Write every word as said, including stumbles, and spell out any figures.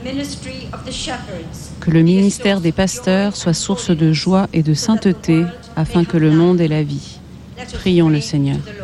Que le ministère des pasteurs soit source de joie et de sainteté, afin que le monde ait la vie. Prions le Seigneur.